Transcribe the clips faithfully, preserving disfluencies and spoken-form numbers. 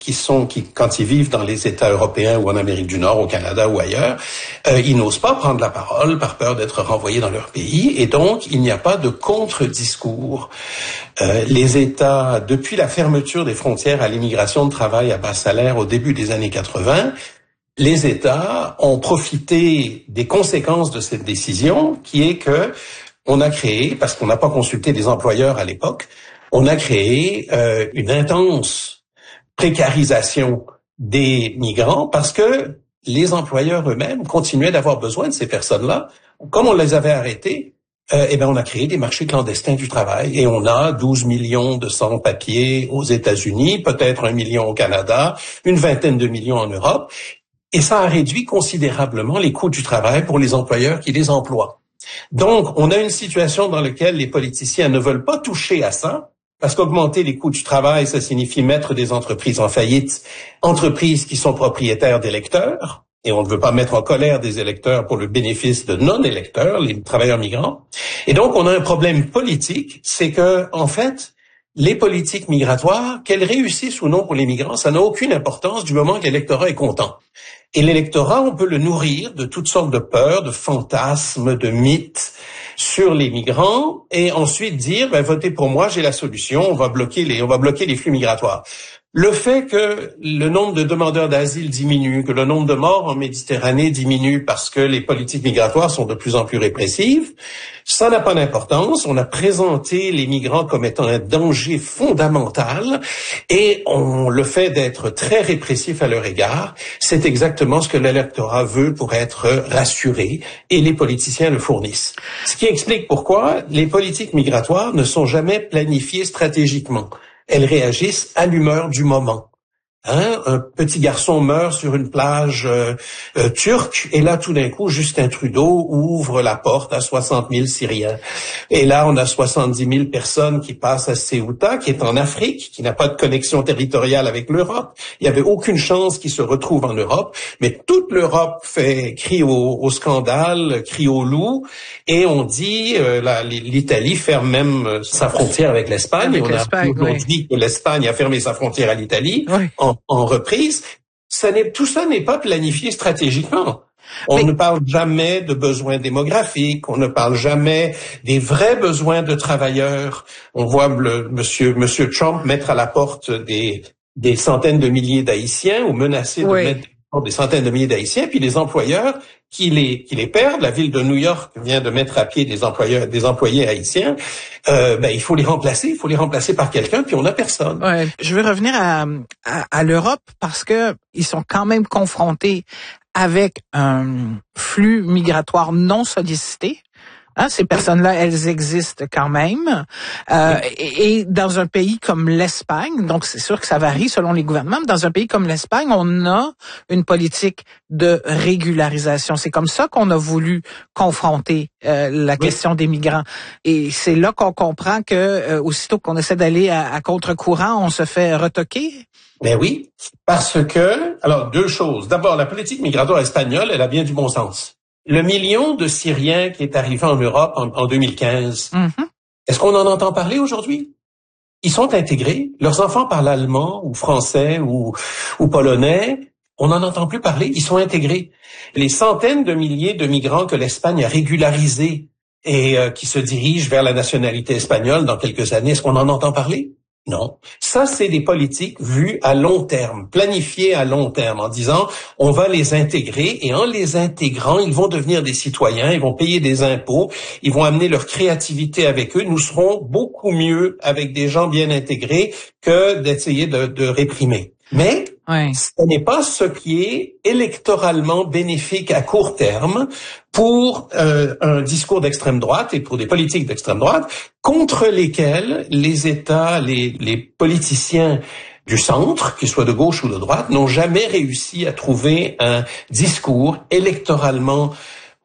qui sont, qui, quand ils vivent dans les États européens ou en Amérique du Nord, au Canada ou ailleurs, euh, ils n'osent pas prendre la parole par peur d'être renvoyés dans leur pays, et donc il n'y a pas de contre-discours. Euh, les États, depuis la fermeture des frontières à l'immigration de travail à bas salaire au début des années quatre-vingt, les États ont profité des conséquences de cette décision, qui est que on a créé, parce qu'on n'a pas consulté les employeurs à l'époque, on a créé euh, une intense précarisation des migrants parce que les employeurs eux-mêmes continuaient d'avoir besoin de ces personnes-là. Comme on les avait arrêtés, euh, eh ben on a créé des marchés clandestins du travail et on a douze millions de sans-papiers aux États-Unis, peut-être un million au Canada, une vingtaine de millions en Europe, et ça a réduit considérablement les coûts du travail pour les employeurs qui les emploient. Donc, on a une situation dans laquelle les politiciens ne veulent pas toucher à ça. Parce qu'augmenter les coûts du travail, ça signifie mettre des entreprises en faillite, entreprises qui sont propriétaires d'électeurs, et on ne veut pas mettre en colère des électeurs pour le bénéfice de non-électeurs, les travailleurs migrants. Et donc, on a un problème politique, c'est que, en fait, les politiques migratoires, qu'elles réussissent ou non pour les migrants, ça n'a aucune importance du moment que l'électorat est content. Et l'électorat, on peut le nourrir de toutes sortes de peurs, de fantasmes, de mythes sur les migrants, et ensuite dire, ben, votez pour moi, j'ai la solution, on va bloquer les, on va bloquer les flux migratoires. Le fait que le nombre de demandeurs d'asile diminue, que le nombre de morts en Méditerranée diminue parce que les politiques migratoires sont de plus en plus répressives, ça n'a pas d'importance. On a présenté les migrants comme étant un danger fondamental et on le fait d'être très répressif à leur égard. C'est exactement ce que l'électorat veut pour être rassuré et les politiciens le fournissent. Ce qui explique pourquoi les politiques migratoires ne sont jamais planifiées stratégiquement. Elles réagissent à l'humeur du moment. Hein, un petit garçon meurt sur une plage euh, euh, turque, et là, tout d'un coup, Justin Trudeau ouvre la porte à soixante mille Syriens. Et là, on a soixante-dix mille personnes qui passent à Ceuta, qui est en Afrique, qui n'a pas de connexion territoriale avec l'Europe. Il n'y avait aucune chance qu'ils se retrouvent en Europe, mais toute l'Europe fait crie au, au scandale, crie au loup, et on dit, euh, la, l'Italie ferme même sa frontière avec l'Espagne. Avec on l'Espagne, a oui. dit que l'Espagne a fermé sa frontière à l'Italie. Oui. En, en reprise, ça n'est, tout ça n'est pas planifié stratégiquement. On Mais... ne parle jamais de besoins démographiques, on ne parle jamais des vrais besoins de travailleurs. On voit le monsieur, monsieur Trump mettre à la porte des, des centaines de milliers d'Haïtiens ou menacer oui. de mettre des centaines de milliers d'Haïtiens, puis les employeurs qui les qui les perdent. La ville de New York vient de mettre à pied des employeurs, des employés haïtiens. Euh, ben il faut les remplacer, il faut les remplacer par quelqu'un, puis on n'a personne. Ouais, je veux revenir à, à à l'Europe parce que ils sont quand même confrontés avec un flux migratoire non sollicité. Hein, ces personnes-là, elles existent quand même. Euh, oui. et, et dans un pays comme l'Espagne, donc c'est sûr que ça varie selon les gouvernements, mais dans un pays comme l'Espagne, on a une politique de régularisation. C'est comme ça qu'on a voulu confronter euh, la oui. question des migrants. Et c'est là qu'on comprend que euh, aussitôt qu'on essaie d'aller à, à contre-courant, on se fait retoquer. Ben oui, parce que, alors deux choses. D'abord, la politique migratoire espagnole, elle a bien du bon sens. Le million de Syriens qui est arrivé en Europe en, en deux mille quinze, mm-hmm. est-ce qu'on en entend parler aujourd'hui? Ils sont intégrés. Leurs enfants parlent allemand ou français ou, ou polonais. On n'en entend plus parler. Ils sont intégrés. Les centaines de milliers de migrants que l'Espagne a régularisés et euh, qui se dirigent vers la nationalité espagnole dans quelques années, est-ce qu'on en entend parler? Non. Ça, c'est des politiques vues à long terme, planifiées à long terme, en disant on va les intégrer et en les intégrant, ils vont devenir des citoyens, ils vont payer des impôts, ils vont amener leur créativité avec eux. Nous serons beaucoup mieux avec des gens bien intégrés que d'essayer de, de réprimer. Mais oui. ce n'est pas ce qui est électoralement bénéfique à court terme pour euh, un discours d'extrême droite et pour des politiques d'extrême droite contre lesquelles les États, les, les politiciens du centre, qu'ils soient de gauche ou de droite, n'ont jamais réussi à trouver un discours électoralement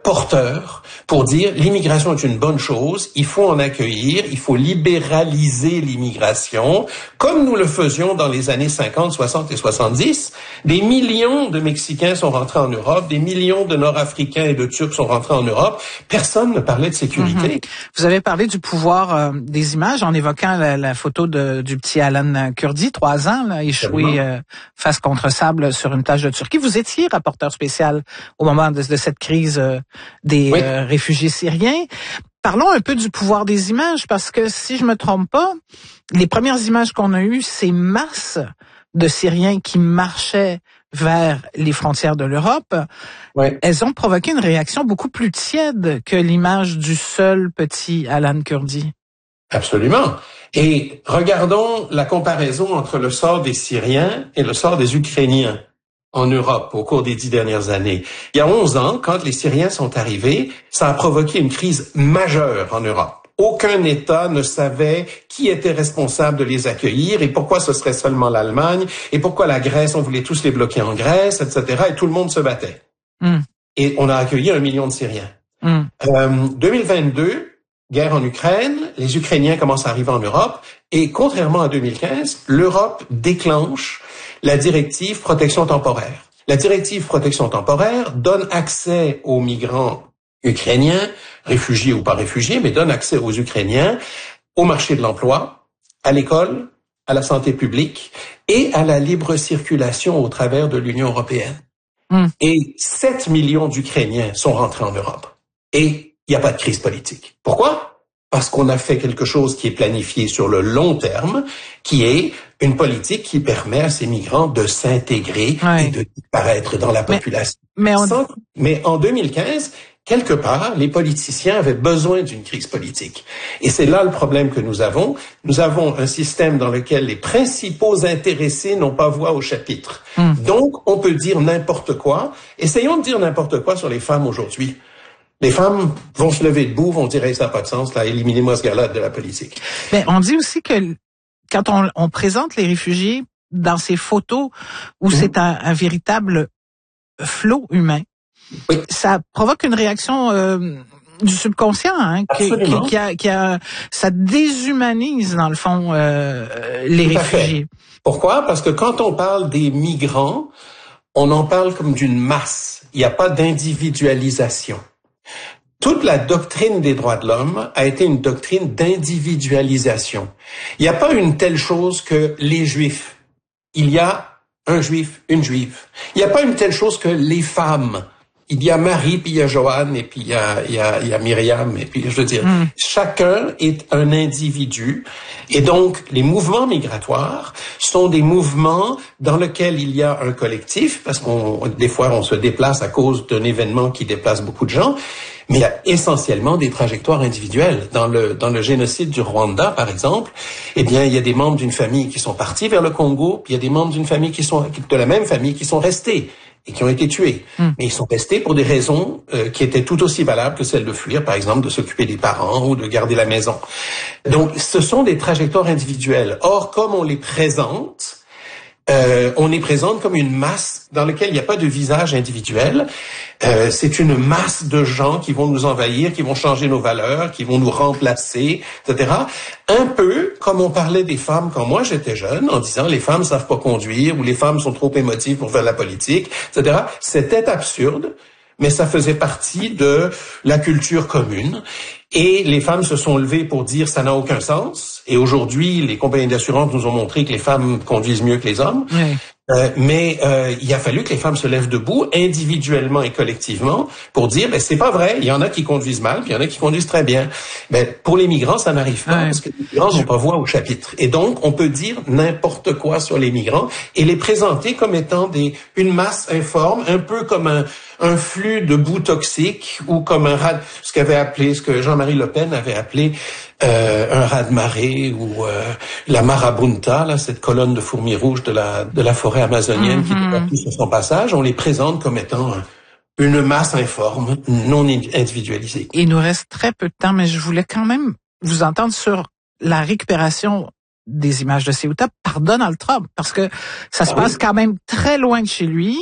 porteur pour dire l'immigration est une bonne chose, il faut en accueillir, il faut libéraliser l'immigration, comme nous le faisions dans les années cinquante, soixante et soixante-dix. Des millions de Mexicains sont rentrés en Europe, des millions de Nord-Africains et de Turcs sont rentrés en Europe. Personne ne parlait de sécurité. Mm-hmm. Vous avez parlé du pouvoir euh, des images en évoquant la, la photo de, du petit Alan Kurdi, trois ans, là, échoué euh, face contre sable sur une plage de Turquie. Vous étiez rapporteur spécial au moment de, de cette crise euh, des oui. euh, réfugiés syriens. Parlons un peu du pouvoir des images, parce que si je me trompe pas, les premières images qu'on a eues, ces masses de Syriens qui marchaient vers les frontières de l'Europe, oui. elles ont provoqué une réaction beaucoup plus tiède que l'image du seul petit Alan Kurdi. Absolument. Et regardons la comparaison entre le sort des Syriens et le sort des Ukrainiens en Europe au cours des dix dernières années. Il y a onze ans, quand les Syriens sont arrivés, ça a provoqué une crise majeure en Europe. Aucun État ne savait qui était responsable de les accueillir et pourquoi ce serait seulement l'Allemagne et pourquoi la Grèce, on voulait tous les bloquer en Grèce, et cetera. Et tout le monde se battait. Mm. Et on a accueilli un million de Syriens. Mm. Euh, deux mille vingt-deux, guerre en Ukraine, les Ukrainiens commencent à arriver en Europe et contrairement à deux mille quinze, l'Europe déclenche la directive protection temporaire. La directive protection temporaire donne accès aux migrants ukrainiens, réfugiés ou pas réfugiés, mais donne accès aux Ukrainiens au marché de l'emploi, à l'école, à la santé publique et à la libre circulation au travers de l'Union européenne. Mm. Et sept millions d'Ukrainiens sont rentrés en Europe. Et il n'y a pas de crise politique. Pourquoi? Parce qu'on a fait quelque chose qui est planifié sur le long terme, qui est une politique qui permet à ces migrants de s'intégrer ouais. et de disparaître dans la population. Mais, mais, on... Sans... mais en deux mille quinze, quelque part, les politiciens avaient besoin d'une crise politique. Et c'est là le problème que nous avons. Nous avons un système dans lequel les principaux intéressés n'ont pas voix au chapitre. Mm. Donc, on peut dire n'importe quoi. Essayons de dire n'importe quoi sur les femmes aujourd'hui. Les femmes vont se lever debout, vont dire hey, « ça n'a pas de sens, là, éliminez-moi ce gars-là de la politique ». Mais on dit aussi que quand on, on présente les réfugiés dans ces photos où mmh. c'est un, un véritable flot humain, oui. ça provoque une réaction euh, du subconscient, hein, qui, qui, qui, a, qui a, ça déshumanise dans le fond euh, les Tout réfugiés. Pourquoi? Parce que quand on parle des migrants, on en parle comme d'une masse. Il n'y a pas d'individualisation. Toute la doctrine des droits de l'homme a été une doctrine d'individualisation. Il n'y a pas une telle chose que les Juifs. Il y a un Juif, une Juive. Il n'y a pas une telle chose que les femmes. Il y a Marie, puis il y a Joanne, et puis il y a, il y a, il y a Myriam, et puis je veux dire, mm. chacun est un individu. Et donc, les mouvements migratoires sont des mouvements dans lesquels il y a un collectif, parce qu'on, des fois, on se déplace à cause d'un événement qui déplace beaucoup de gens, mais il y a essentiellement des trajectoires individuelles. Dans le, dans le génocide du Rwanda, par exemple, eh bien, il y a des membres d'une famille qui sont partis vers le Congo, puis il y a des membres d'une famille qui sont, de la même famille qui sont restés et qui ont été tués. Mm. Mais ils sont restés pour des raisons euh, qui étaient tout aussi valables que celles de fuir, par exemple, de s'occuper des parents ou de garder la maison. Donc, ce sont des trajectoires individuelles. Or, comme on les présente, euh, on les présente comme une masse dans laquelle il n'y a pas de visage individuel. Euh, c'est une masse de gens qui vont nous envahir, qui vont changer nos valeurs, qui vont nous remplacer, et cetera. Un peu comme on parlait des femmes quand moi j'étais jeune, en disant les femmes savent pas conduire ou les femmes sont trop émotives pour faire la politique, et cetera. C'était absurde, mais ça faisait partie de la culture commune. Et les femmes se sont levées pour dire ça n'a aucun sens. Et aujourd'hui, les compagnies d'assurance nous ont montré que les femmes conduisent mieux que les hommes. Oui. Euh, mais euh, il a fallu que les femmes se lèvent debout, individuellement et collectivement, pour dire ben c'est pas vrai. Il y en a qui conduisent mal, puis il y en a qui conduisent très bien. Ben pour les migrants, ça n'arrive pas ouais. parce que les migrants n'ont pas voix au chapitre. Et donc, on peut dire n'importe quoi sur les migrants et les présenter comme étant des une masse informe, un peu comme un un flux de boue toxique ou comme un raz, ce qu'avait appelé, ce que Jean-Marie Le Pen avait appelé euh, un raz-de-marée ou euh, la marabunta, là, cette colonne de fourmis rouges de la de la forêt amazonienne mm-hmm. qui était partie sur son passage. On les présente comme étant une masse informe, non individualisée. Il nous reste très peu de temps, mais je voulais quand même vous entendre sur la récupération des images de Ceuta par Donald Trump, parce que ça se ah passe oui. quand même très loin de chez lui.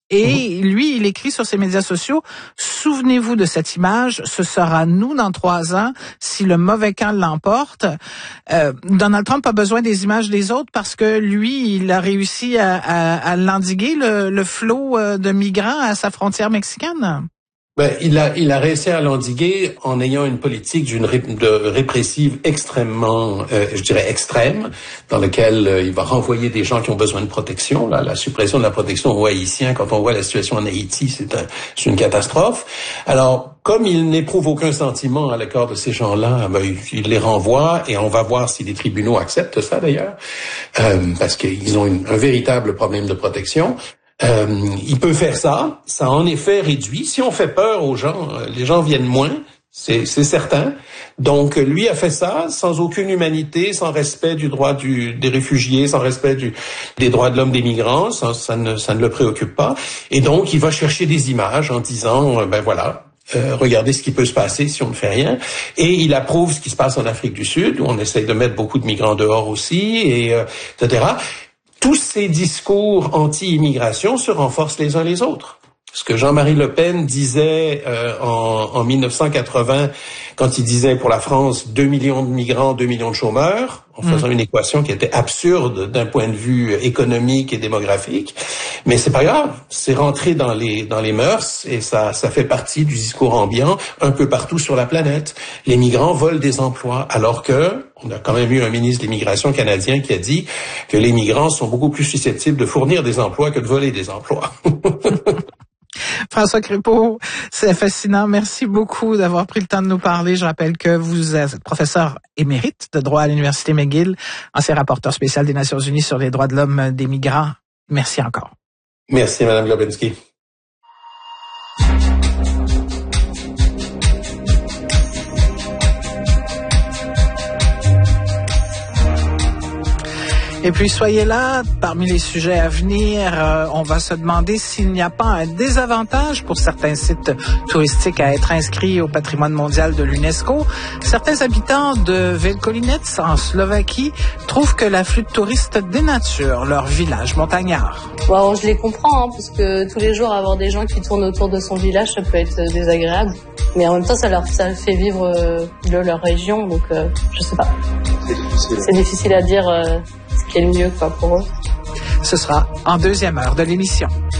Et lui, il écrit sur ses médias sociaux, souvenez-vous de cette image, ce sera nous dans trois ans si le mauvais camp l'emporte. Euh, Donald Trump a besoin des images des autres parce que lui, il a réussi à, à, à l'endiguer, le, le flot de migrants à sa frontière mexicaine. Ben, il a, il a réussi à l'endiguer en ayant une politique d'une ré, de répressive extrêmement, euh, je dirais extrême, dans laquelle euh, il va renvoyer des gens qui ont besoin de protection. Là, la suppression de la protection aux Haïtiens, quand on voit la situation en Haïti, c'est, un, c'est une catastrophe. Alors, comme il n'éprouve aucun sentiment à l'égard de ces gens-là, ben, il, il les renvoie et on va voir si les tribunaux acceptent ça d'ailleurs, euh, parce qu'ils ont une, un véritable problème de protection. Euh, il peut faire ça, ça en effet réduit. Si on fait peur aux gens, les gens viennent moins, c'est, c'est certain. Donc lui a fait ça sans aucune humanité, sans respect du droit du, des réfugiés, sans respect du, des droits de l'homme des migrants, ça, ça, ne, ça ne le préoccupe pas. Et donc il va chercher des images en disant, ben voilà, Euh, regardez ce qui peut se passer si on ne fait rien. Et il approuve ce qui se passe en Afrique du Sud, où on essaye de mettre beaucoup de migrants dehors aussi, et euh, et cetera. Tous ces discours anti-immigration se renforcent les uns les autres. Ce que Jean-Marie Le Pen disait euh, en, en mille neuf cent quatre-vingts, quand il disait pour la France deux millions de migrants, deux millions de chômeurs, en faisant mmh. une équation qui était absurde d'un point de vue économique et démographique. Mais c'est pas grave, c'est rentré dans les dans les mœurs et ça ça fait partie du discours ambiant un peu partout sur la planète. Les migrants volent des emplois, alors que on a quand même eu un ministre de l'immigration canadien qui a dit que les migrants sont beaucoup plus susceptibles de fournir des emplois que de voler des emplois. François Crépeau, c'est fascinant. Merci beaucoup d'avoir pris le temps de nous parler. Je rappelle que vous êtes professeur émérite de droit à l'Université McGill, ancien rapporteur spécial des Nations Unies sur les droits de l'homme des migrants. Merci encore. Merci, Madame Globinski. Et puis, soyez là, parmi les sujets à venir, euh, on va se demander s'il n'y a pas un désavantage pour certains sites touristiques à être inscrits au patrimoine mondial de l'UNESCO. Certains habitants de Velkolinec, en Slovaquie, trouvent que l'afflux de touristes dénature leur village montagnard. Bon, je les comprends, hein, parce que tous les jours, avoir des gens qui tournent autour de son village, ça peut être désagréable. Mais en même temps, ça leur ça fait vivre euh, de leur région, donc euh, je sais pas. C'est difficile, C'est difficile à dire... Euh, ce qui est le mieux quoi, pour eux. Ce sera en deuxième heure de l'émission.